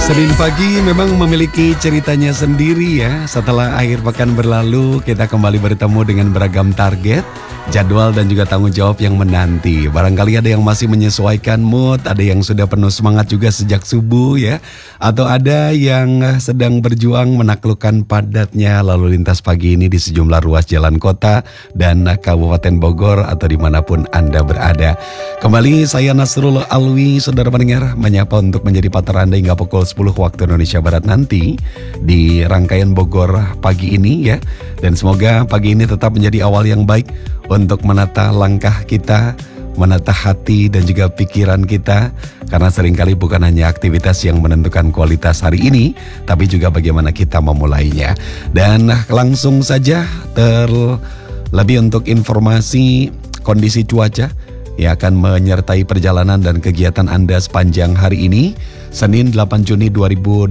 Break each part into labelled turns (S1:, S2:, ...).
S1: Senin pagi memang memiliki ceritanya sendiri ya. Setelah akhir pekan berlalu, kita kembali bertemu dengan beragam target, jadwal dan juga tanggung jawab yang menanti. Barangkali ada yang masih menyesuaikan mood, ada yang sudah penuh semangat juga sejak subuh ya. Atau ada yang sedang berjuang menaklukkan padatnya lalu lintas pagi ini di sejumlah ruas jalan kota dan Kabupaten Bogor atau dimanapun Anda berada. Kembali saya Nasrul Alwi, saudara pendengar, menyapa untuk menjadi partner Anda hingga pukul 10 waktu Indonesia Barat nanti di rangkaian Bogor pagi ini ya. Dan semoga pagi ini tetap menjadi awal yang baik untuk menata langkah kita, menata hati dan juga pikiran kita. Karena seringkali bukan hanya aktivitas yang menentukan kualitas hari ini, tapi juga bagaimana kita memulainya. Dan langsung saja terlebih untuk informasi kondisi cuaca yang akan menyertai perjalanan dan kegiatan Anda sepanjang hari ini, Senin 8 Juni 2026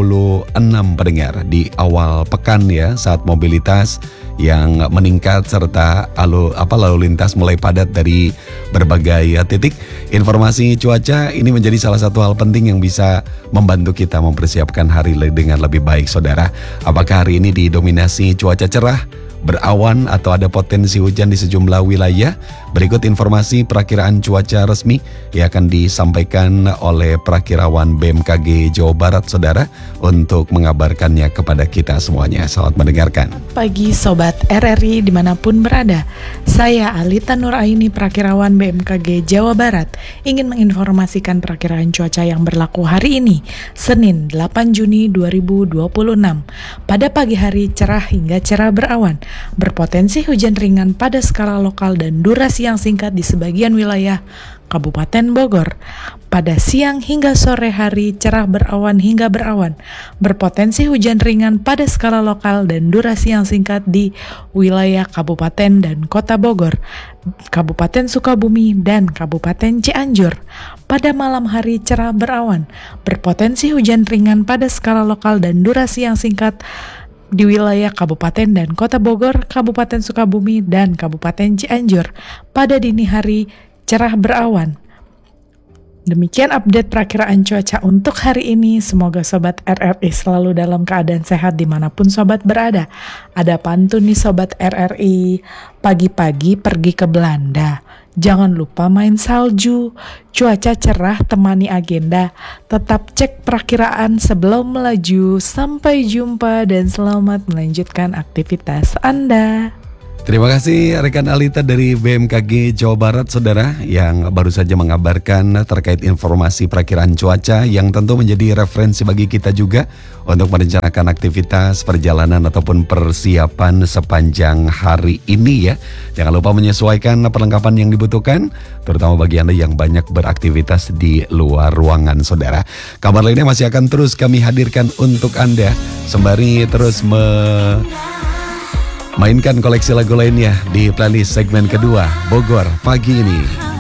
S1: pendengar, di awal pekan ya, saat mobilitas yang meningkat serta lalu lintas mulai padat dari berbagai titik. Informasi cuaca ini menjadi salah satu hal penting yang bisa membantu kita mempersiapkan hari dengan lebih baik, saudara. Apakah hari ini didominasi cuaca cerah, berawan atau ada potensi hujan di sejumlah wilayah? Berikut informasi perakiraan cuaca resmi yang akan disampaikan oleh perakirawan BMKG Jawa Barat, saudara, untuk mengabarkannya kepada kita semuanya. Selamat mendengarkan.
S2: Pagi Sobat RRI dimanapun berada, saya Alita Nuraini, perakirawan BMKG Jawa Barat, ingin menginformasikan perakiraan cuaca yang berlaku hari ini, Senin 8 Juni 2026. Pada pagi hari cerah hingga cerah berawan, berpotensi hujan ringan pada skala lokal dan durasi yang singkat di sebagian wilayah Kabupaten Bogor. Pada siang hingga sore hari cerah berawan hingga berawan, berpotensi hujan ringan pada skala lokal dan durasi yang singkat di wilayah Kabupaten dan Kota Bogor, Kabupaten Sukabumi dan Kabupaten Cianjur. Pada malam hari cerah berawan, berpotensi hujan ringan pada skala lokal dan durasi yang singkat di wilayah Kabupaten dan Kota Bogor, Kabupaten Sukabumi, dan Kabupaten Cianjur. Pada dini hari cerah berawan. Demikian update perakiraan cuaca untuk hari ini. Semoga Sobat RRI selalu dalam keadaan sehat dimanapun Sobat berada. Ada pantun nih Sobat RRI. Pagi-pagi pergi ke Belanda, jangan lupa main salju. Cuaca cerah temani agenda, tetap cek perakiraan sebelum melaju. Sampai jumpa dan selamat melanjutkan aktivitas Anda.
S1: Terima kasih rekan Alita dari BMKG Jawa Barat, saudara, yang baru saja mengabarkan terkait informasi perakiraan cuaca yang tentu menjadi referensi bagi kita juga untuk merencanakan aktivitas perjalanan ataupun persiapan sepanjang hari ini ya. Jangan lupa menyesuaikan perlengkapan yang dibutuhkan, terutama bagi Anda yang banyak beraktivitas di luar ruangan, saudara. Kabar lainnya masih akan terus kami hadirkan untuk Anda, sembari terus mainkan koleksi lagu lainnya di playlist segmen kedua Bogor pagi ini.